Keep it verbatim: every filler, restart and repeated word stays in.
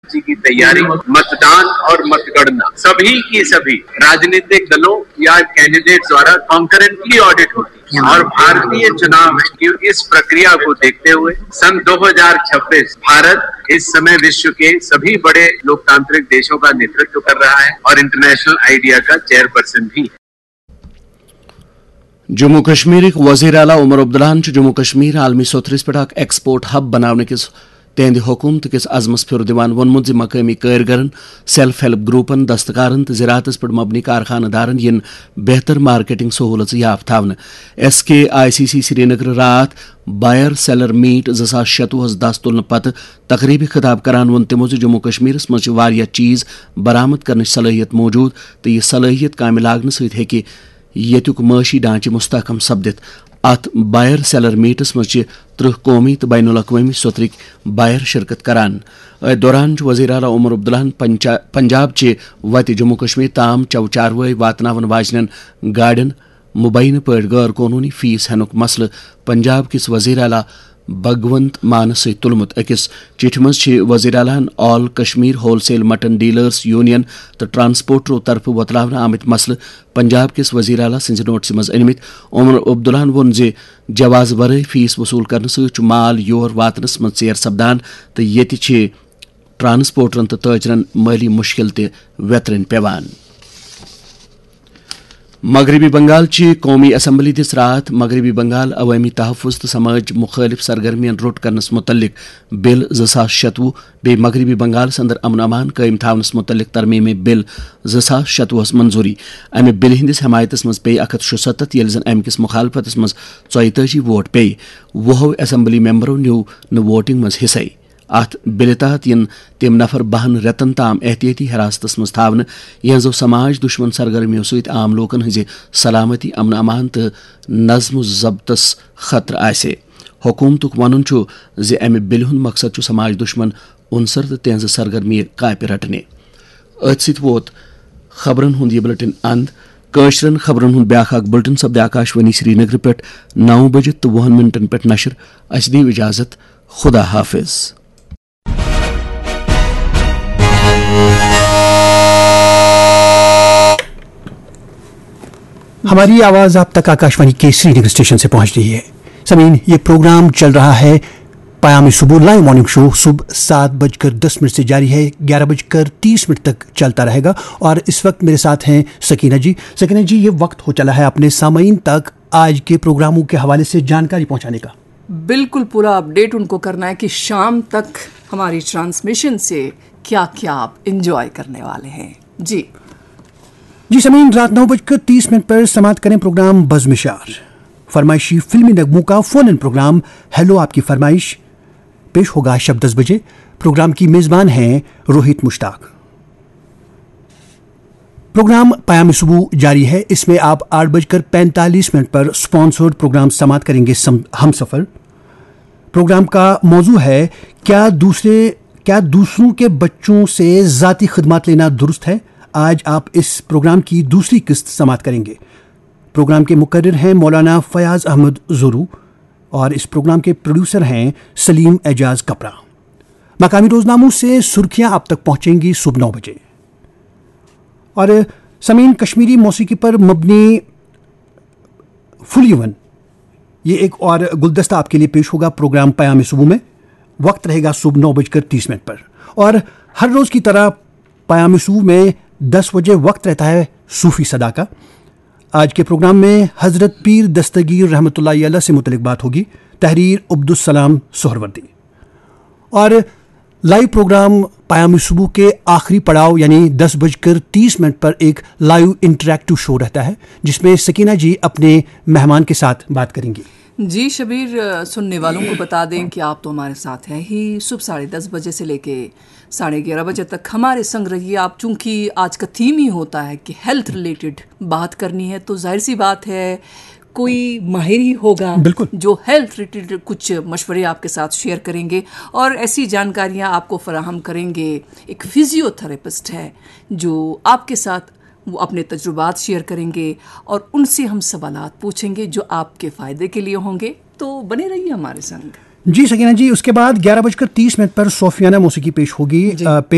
की तैयारी, मतदान और मतगणना सभी की सभी राजनीतिक दलों या कैंडिडेट द्वारा कॉन्करेंटली ऑडिट होती है और भारतीय चुनाव की इस प्रक्रिया को देखते हुए सन दो हज़ार छब्बीस भारत इस समय विश्व के सभी बड़े लोकतांत्रिक देशों का नेतृत्व कर रहा है और इंटरनेशनल आइडिया का चेयरपर्सन भी है। जम्मू कश्मीर वज़ीर आला उमर अब्दुल्लाहन जम्मू कश्मीर आलमी सोथरस पे एक्सपोर्ट हब बनाने किस तेहंद हुकूमत किस अज़मस फिर दिवान वोनमुत ज मकामी कारीगरन, सेल्फ हेल्प ग्रुपन, दस्तकारन तो ज़राअतस पे मबनी कारखानदारन यन बेहतर मार्केटिंग सहूलत याफ्त थवन। एस के आई सी सी श्रीनगर रात बायर सेलर मीट ज़ास शतवुहस दस तुलन पत तकरीबी खिताब करान वोन तमो जम्मू कश्मीर मज वारिया चीज बरामद करने सलाहियत मौजूद तो यह सलाहियत काम लागन सहित हेकि येतुक माशी ढांचे मुस्तहकम सपदित। अत बायर सेलर मीटस मज त्रुह कौमी तो बैनुल अक़वामी सोतरिक बायर शिरकत करान। अ दौरान वज़ीर आला उमर अब्दुल्लाहन पंजाब चे वत जम्मू कश्मीर ताम चव चारवाई वातनावन वाजन गाड़ियन मुबैन पे गैर कानूनी फीस हेनुक मसल पंजाब किस वज़ीर आला भगवंत मान सहित तुलमुत। अकिस चिठ मज वज़ीर आलाहन all Kashmir wholesale mutton dealers union तो ट्रांसपोर्टरों तरफ वतलावन आमित मसल पंजाब किस वज़ीर आला सिंज नोटिस मज अनमित। उमर अब्दुल्लाहन वोन जे जवाज वर फीस वसूल करने सहित माल योर वातनस मज सेर सपदान तो ये ट्रांसपोर्टरन तो ताजरन माली मुश्किल ते वेतरन पेवान। मगरबी बंगाल ची कौमी असम्बली दिस रात मगरबी बंगाल अवामी तहफ़्फ़ुज़ तो समाज मुखालिफ सरगर्मियन रोट करनस मुतल्लिक बिल ज़सास शतवु बे मगरबी बंगाल अंदर अमन अमान कायम थावनस मुतल्लिक तरमीमी बिल ज़सास शतवुहस मंजूरी। अमे बिल हिंदिस हमायतस मज पे अकत शुसत्त येल जन अम किस मुखालफतस मज चौताजी वोट पे वुहो असम्बली मेंबरों न्यू न वोटिंग मज हिस्से। अत बिल तहत यन तम नफर बहन रेतन ताम एहतियाती हिरासतस मज थावन यहजो समाज दुश्मन सरगर्मियों सहित आम लोकन हज सलामती अमन अमान तो नज़्म ज़ब्तस खतर आसे। हुकूमतुक वनुन छु जे अमे बिल हुंद मकसद छु समाज दुश्मन उनसर तो तेहज सरगर्मी कायप रटने। अत सित वोत खबरन हुंद यह बुलेटिन अंद काशरन खबरन हुंद ब्याख अख बुलेटिन सब्द आकाशवाणी श्रीनगर पे नौ बजे तो वहन मिनटन पे नशर। अस दी इजाजत, खुदा हाफिज। हमारी आवाज़ आप तक आकाशवाणी के श्रीनगर स्टेशन से पहुंच रही है। समीन, ये प्रोग्राम चल रहा है पयामी सुबह लाइव मॉर्निंग शो सुबह सात बजकर दस मिनट से जारी है, ग्यारह बजकर तीस मिनट तक चलता रहेगा। और इस वक्त मेरे साथ हैं सकीना जी। सकीना जी, ये वक्त हो चला है अपने सामीन तक आज के प्रोग्रामों के हवाले से जानकारी पहुंचाने का। बिल्कुल पूरा अपडेट उनको करना है कि शाम तक हमारी ट्रांसमिशन से क्या क्या आप इंजॉय करने वाले हैं। जी जी समीन, रात नौ बजकर तीस मिनट पर समाप्त करें प्रोग्राम बज़्म-ए-शार। फरमाइशी फिल्मी नगमों का फोन इन प्रोग्राम हेलो आपकी फरमाइश पेश होगा शब दस बजे। प्रोग्राम की मेजबान हैं रोहित मुश्ताक। प्रोग्राम पयामी सुबह जारी है, इसमें आप आठ बजकर पैंतालीस मिनट पर स्पॉन्सर्ड प्रोग्राम समाप्त करेंगे हम सफ़र। प्रोग्राम का मौजू है क्या दूसरे क्या दूसरों के बच्चों से ज़ाती खिदमत लेना दुरुस्त है। आज आप इस प्रोग्राम की दूसरी किस्त समाप्त करेंगे। प्रोग्राम के मुकर्रिर हैं मौलाना फयाज अहमद ज़ुरू और इस प्रोग्राम के प्रोड्यूसर हैं सलीम एजाज कपरा। मकामी रोजनामों से सुर्खियां आप तक पहुंचेंगी सुबह नौ बजे। और समीन, कश्मीरी मौसीकी पर मबनी फुल यवन ये एक और गुलदस्ता आपके लिए पेश होगा प्रोग्राम पयामी सुबह में। वक्त रहेगा सुबह नौ बजकर तीस मिनट पर। और हर रोज़ की तरह पयामी सुबह में दस बजे वक्त रहता है सूफ़ी सदा का। आज के प्रोग्राम में हज़रत पीर दस्तगीर रहमतुल्लाह अलैह से मुतल्लिक़ बात होगी। तहरीर अब्दुस्सलाम सोहरवर्दी। और लाइव प्रोग्राम पयामी सुबह के आखिरी पड़ाव यानी दस बजकर तीस मिनट पर एक लाइव इंटरैक्टिव शो रहता है जिसमें सकीना जी अपने मेहमान के साथ बात करेंगी। जी शबीर, सुनने वालों को बता दें कि आप तो हमारे साथ हैं ही सुबह साढ़े दस बजे से लेके साढ़े ग्यारह बजे तक हमारे संग रहिए आप। चूँकि आज का थीम ही होता है कि हेल्थ रिलेटेड बात करनी है तो जाहिर सी बात है कोई माहिर ही होगा जो हेल्थ रिलेटेड कुछ मशवरे आपके साथ शेयर करेंगे और ऐसी जानकारियाँ आपको फराहम करेंगे। एक फिजियोथेरेपिस्ट है जो आपके साथ वो अपने तजुर्बात शेयर करेंगे और उनसे हम सवालात पूछेंगे जो आपके फ़ायदे के लिए होंगे। तो बने रहिए हमारे संग। जी सकीना जी, उसके बाद ग्यारह बजकर तीस मिनट पर सोफियाना मौसीकी पेश होगी।